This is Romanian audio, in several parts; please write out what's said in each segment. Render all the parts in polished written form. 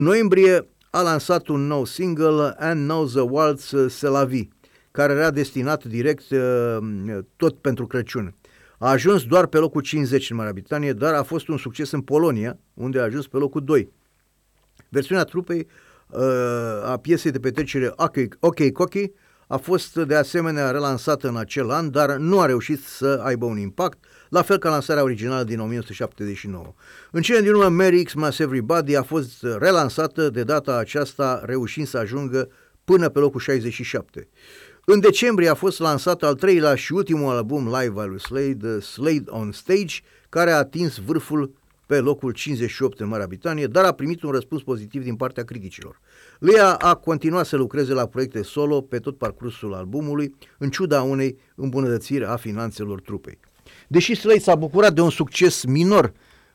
noiembrie a lansat un nou single, And Knows the Waltz C'est la Vie, care era destinat direct tot pentru Crăciun. A ajuns doar pe locul 50 în Marea Britanie, dar a fost un succes în Polonia, unde a ajuns pe locul 2. Versiunea trupei a piesei de petrecere OK Cocky a fost de asemenea relansată în acel an, dar nu a reușit să aibă un impact, la fel ca lansarea originală din 1979. În cele din urmă, Merry Xmas Everybody a fost relansată, de data aceasta reușind să ajungă până pe locul 67. În decembrie a fost lansat al treilea și ultimul album live al lui Slade, Slade on Stage, care a atins vârful pe locul 58 în Marea Britanie, dar a primit un răspuns pozitiv din partea criticilor. Lea a continuat să lucreze la proiecte solo pe tot parcursul albumului, în ciuda unei îmbunătățiri a finanțelor trupei. Deși Slade s-a bucurat de un succes minor,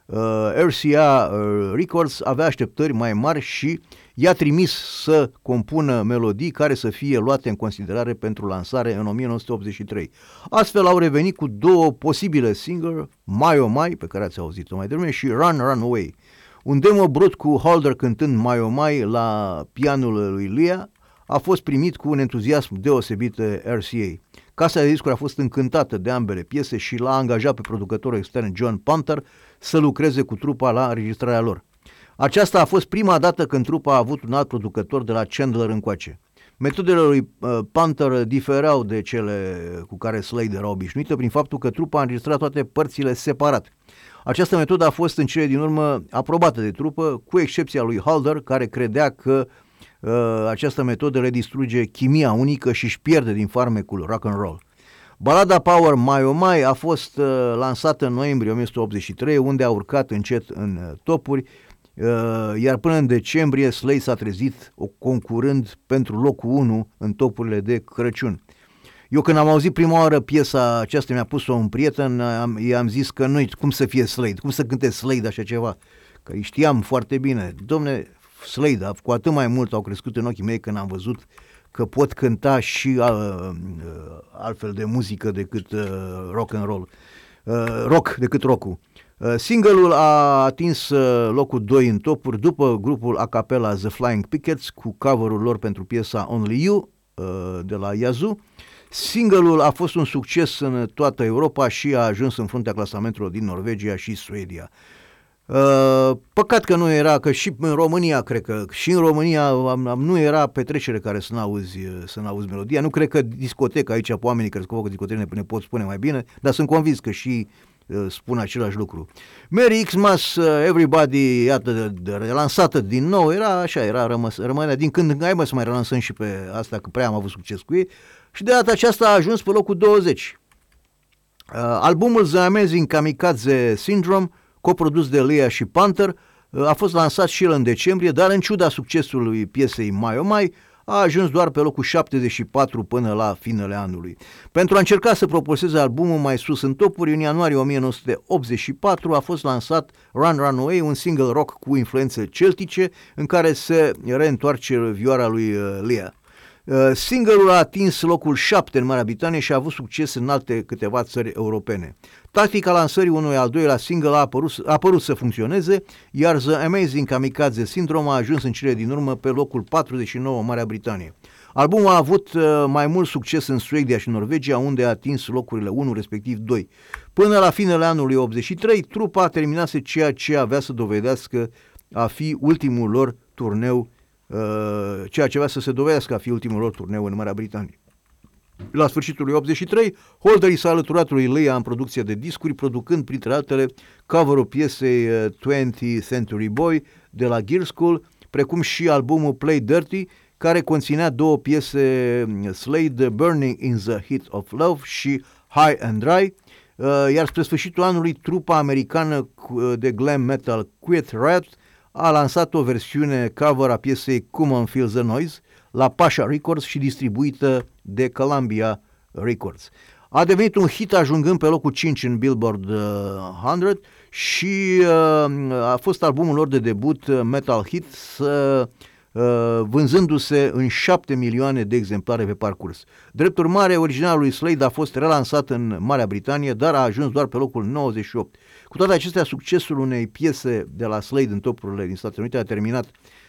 RCA Records avea așteptări mai mari și i-a trimis să compună melodii care să fie luate în considerare pentru lansare în 1983. Astfel au revenit cu două posibile single, My Oh My, pe care ați auzit-o mai devreme, și Run Run Away. Un demo brut cu Holder cântând My Oh My la pianul lui Lea a fost primit cu un entuziasm deosebit de RCA. Casa de discuri a fost încântată de ambele piese și l-a angajat pe producătorul extern John Panther să lucreze cu trupa la înregistrarea lor. Aceasta a fost prima dată când trupa a avut un alt producător de la Chandler încoace. Metodele lui Panther difereau de cele cu care Slade era obișnuită prin faptul că trupa a înregistrat toate părțile separat. Această metodă a fost în cele din urmă aprobată de trupă, cu excepția lui Halder, care credea că această metodă le distruge chimia unică și își pierde din farmecul rock and roll. Balada Power My Oh My a fost lansată în noiembrie 1983, unde a urcat încet în topuri, iar până în decembrie Slade s-a trezit concurând pentru locul 1 în topurile de Crăciun. Eu când am auzit prima oară piesa aceasta, mi-a pus-o un prieten, i-am zis că nu, cum să fie Slade, cum să cânte Slade așa ceva, că îi știam foarte bine. Domne, Slade, cu atât mai mult au crescut în ochii mei când am văzut că pot cânta și altfel de muzică decât rock and roll, rock decât rock-ul. Single-ul a atins locul 2 în topuri după grupul a cappella The Flying Pickets cu cover-ul lor pentru piesa Only You de la Yazoo. Single-ul a fost un succes în toată Europa și a ajuns în fruntea clasamentelor din Norvegia și Suedia. Păcat că nu era, că și în România, cred că și în România nu era petrecere care să n-auzi melodia. Nu cred că discoteca aici, oamenii care scopă discoteca ne pot spune mai bine, dar sunt convins că și spun același lucru. Merry Xmas Everybody, iată, relansată din nou, era așa, rămânea din când în când, hai să mai relansăm și pe asta, că prea am avut succes cu ei, și de data aceasta a ajuns pe locul 20. Albumul The Amazing Kamikaze Syndrome, coprodus de Lea și Panther, a fost lansat și el în decembrie, dar în ciuda succesului piesei My Oh My, a ajuns doar pe locul 74 până la finele anului. Pentru a încerca să propulseze albumul mai sus în topuri, în ianuarie 1984 a fost lansat Run Run Away, un single rock cu influențe celtice, în care se reîntoarce vioara lui Lea. Single-ul a atins locul 7 în Marea Britanie și a avut succes în alte câteva țări europene. Tactica lansării unui al doilea single a apărut să funcționeze, iar The Amazing Kamikaze Syndrome a ajuns în cele din urmă pe locul 49 în Marea Britanie. Albumul a avut mai mult succes în Suedia și Norvegia, unde a atins locurile 1, respectiv 2. Până la finele anului 83, trupa terminase ceea ce avea să dovedească a fi ultimul lor turneu, ceea ce avea să se dovedească a fi ultimul lor turneu în Marea Britanie. La sfârșitul lui 83, Holder i s-a alăturat lui Lea în producția de discuri, producând, printre altele, cover-ul piesei 20th Century Boy de la Gear School, precum și albumul Play Dirty, care conținea două piese Slade, Burning in the Heat of Love și High and Dry, iar spre sfârșitul anului, trupa americană de glam metal Quiet Riot a lansat o versiune cover a piesei Come On Feel the Noise la Pasha Records și distribuită de Columbia Records. A devenit un hit ajungând pe locul 5 în Billboard 100 și a fost albumul lor de debut Metal Hits, vânzându-se în 7 milioane de exemplare pe parcurs. Drept urmare, originalul lui Slade a fost relansat în Marea Britanie, dar a ajuns doar pe locul 98. Cu toate acestea, succesul unei piese de la Slade în topurile din Statele Unite a terminat